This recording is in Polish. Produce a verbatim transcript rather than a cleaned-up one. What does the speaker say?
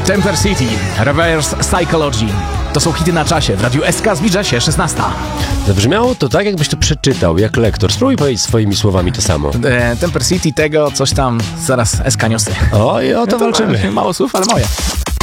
Temper City, Reverse Psychology. To są hity na czasie. W Radiu S K zbliża się szesnasta. Zabrzmiało to tak, jakbyś to przeczytał, jak lektor. Spróbuj powiedzieć swoimi słowami to samo. E, Temper City, tego, coś tam, zaraz S K niosę. O, i o to walczymy. Mało słów, ale moje.